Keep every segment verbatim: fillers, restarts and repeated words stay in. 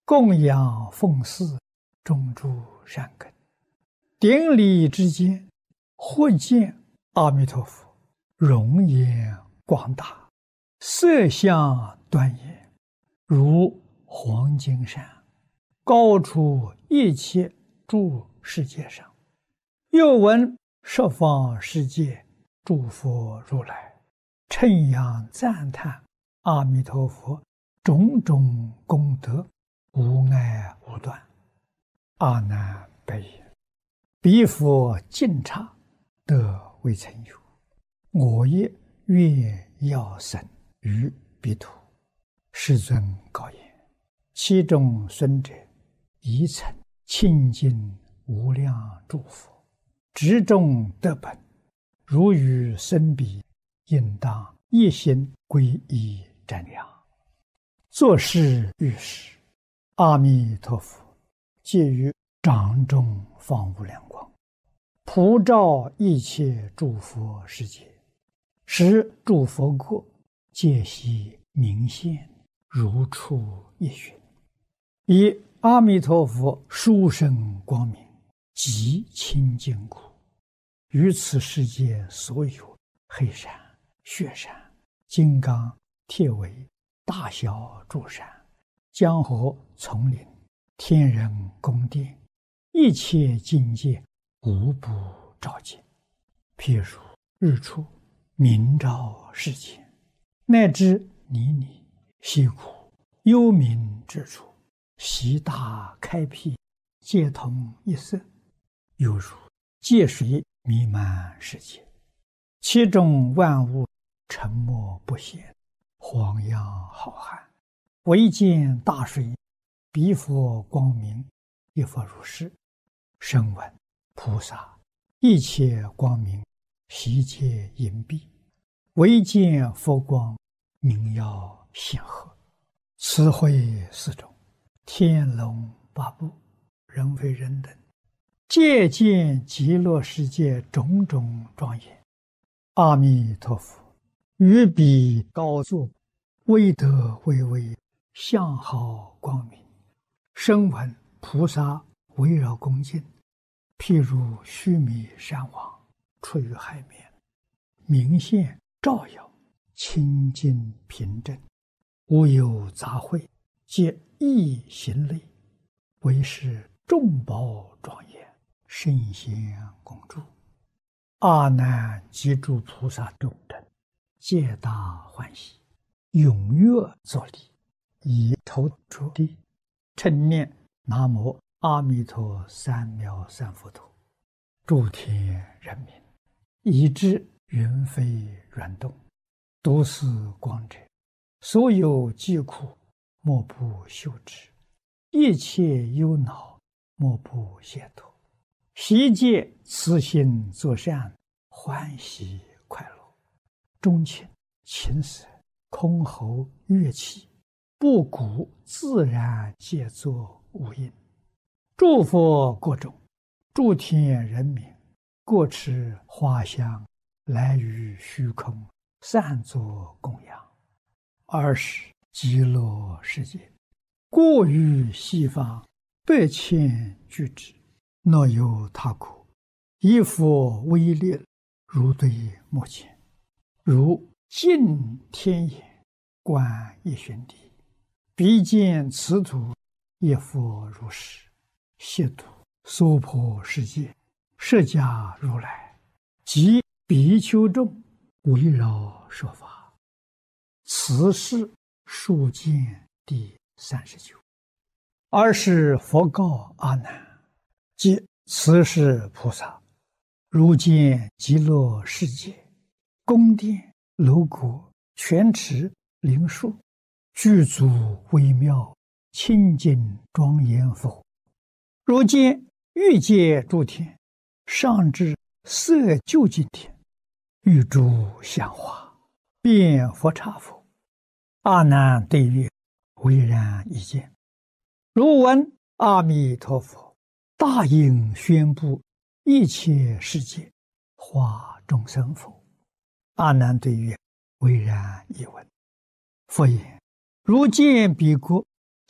供养奉祀，种诸善根。顶礼之间，或见阿弥陀佛容颜广大，色相端严，如黄金山，高出一切诸世界上。又闻十方世界诸佛如来称扬赞叹阿弥陀佛种种功德，无碍无断。阿难白言：彼佛尽刹得未曾有，我也愿要生于彼土。世尊告言：其中孙者，宜曾清净无量诸佛，执众得本，如与生彼，应当一心皈依瞻仰。作是遇事，阿弥陀佛借于掌中放无量光，普照一切诸佛世界，使诸佛国皆悉明现，如出一寻。以阿弥陀佛殊胜光明极清净故，于此世界所有黑山、雪山、金刚、铁围、大小诸山、江河、丛林、天人宫殿，一切境界无不照见。譬如日出明照世间，乃至泥泞溪谷幽冥之处，悉大开辟，皆通一色，犹如界水弥漫世界，其中万物沉没不现，荒洋浩瀚，唯见大水，彼佛光明，亦复如是。声闻菩萨一切光明，悉皆隐蔽，唯见佛光，明耀显赫。此会四种，天龙八部，人非人等，皆见极乐世界种种庄严。阿弥陀佛于彼高坐，威德巍巍，相好光明。声闻菩萨围绕恭敬，譬如须弥山王出于海面，明现照耀，清净平正，无有杂秽，皆一行类，为是众宝庄严，圣贤共住。阿难及诸菩萨众等，皆大欢喜，踊跃作礼，以头着地，称念南无阿弥陀三藐三菩提。诸天人民，以至云飞软动，都是光者，所有疾苦莫不休止，一切忧恼莫不解脱。悉皆慈心作善，欢喜快乐。钟磬、琴瑟、箜篌、乐器，布谷自然皆作无应。诸佛国中，诸天人民，各持花香，来于虚空，散作供养。二是极乐世界，过于西方百千俱胝，若有他国，以佛威力，如对目前，如尽天眼，观一旬地，彼见此土，亦复如是。悉土娑婆世界，释迦如来及比丘众围绕说法。此是数见第三十九。二是佛告阿难：即此是菩萨，如见极乐世界，宫殿楼阁、泉池灵树，具足微妙，清净庄严否？如见欲界诸天，上至色究竟天，欲诸香花，遍佛刹否？阿难对曰：唯然一见。如闻阿弥陀佛大应宣布一切世界，化众生否？阿难对曰：唯然一闻。佛言：如见彼国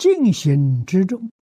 进行之中，